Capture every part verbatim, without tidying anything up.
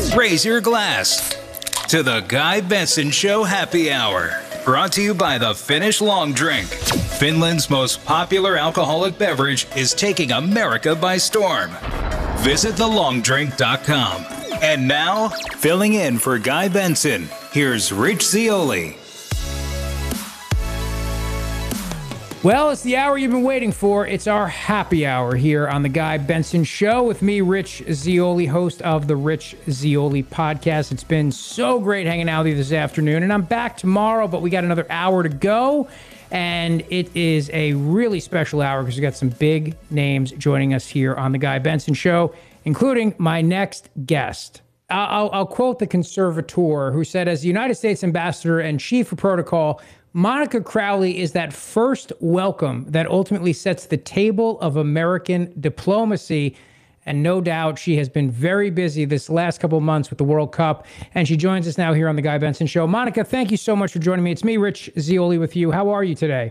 Raise your glass to the Guy Benson Show Happy Hour. Brought to you by the Finnish Long Drink. Finland's most popular alcoholic beverage is taking America by storm. Visit the long drink dot com. And now, filling in for Guy Benson, here's Rich Zeoli. Well, it's the hour you've been waiting for. It's our happy hour here on the Guy Benson Show with me, Rich Zeoli, host of the Rich Zeoli podcast. It's been so great hanging out with you this afternoon, and I'm back tomorrow, but we got another hour to go, and it is a really special hour because we got some big names joining us here on the Guy Benson Show, including my next guest. I'll, I'll quote the conservator who said, as the United States ambassador and chief of protocol, Monica Crowley is that first welcome that ultimately sets the table of American diplomacy. And no doubt she has been very busy this last couple of months with the World Cup. And she joins us now here on the Guy Benson Show. Monica, thank you so much for joining me. It's me, Rich Zeoli, with you. How are you today?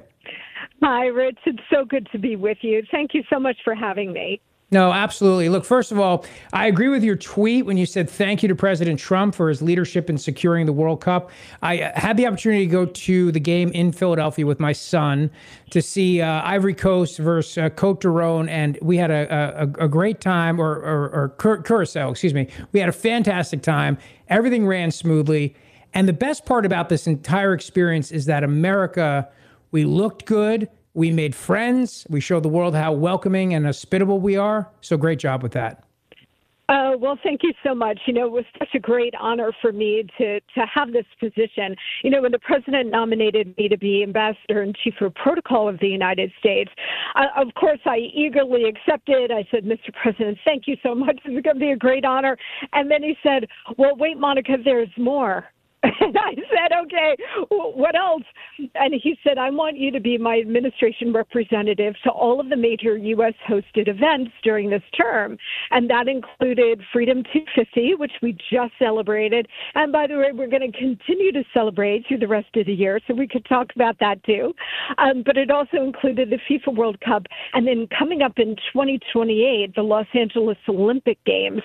Hi, Rich. It's so good to be with you. Thank you so much for having me. No, absolutely. Look, first of all, I agree with your tweet when you said thank you to President Trump for his leadership in securing the World Cup. I had the opportunity to go to the game in Philadelphia with my son to see uh, Ivory Coast versus uh, Cote d'Ivoire, and we had a, a, a great time, or, or, or Cur- Curacao, excuse me. We had a fantastic time. Everything ran smoothly. And the best part about this entire experience is that America, we looked good. We made friends. We showed the world how welcoming and hospitable we are. So great job with that. Oh, well, thank you so much. You know, it was such a great honor for me to, to have this position. You know, when the president nominated me to be ambassador and chief of protocol of the United States, uh, of course, I eagerly accepted. I said, Mister President, thank you so much. It's going to be a great honor. And then he said, well, wait, Monica, there's more. And I said, okay, what else? And he said, I want you to be my administration representative to all of the major U S hosted events during this term. And that included Freedom two fifty, which we just celebrated. And by the way, we're going to continue to celebrate through the rest of the year, so we could talk about that too. Um, but it also included the FIFA World Cup. And then coming up in twenty twenty-eight, the Los Angeles Olympic Games.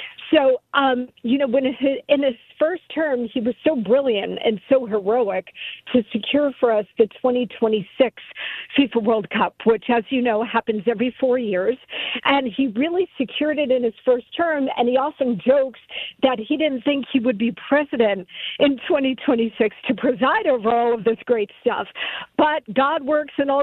So, um, you know, when his, in his first term, he was so brilliant and so heroic to secure for us the twenty twenty-six FIFA World Cup, which, as you know, happens every four years. And he really secured it in his first term. And he often jokes that he didn't think he would be president in twenty twenty-six to preside over all of this great stuff. But God works in all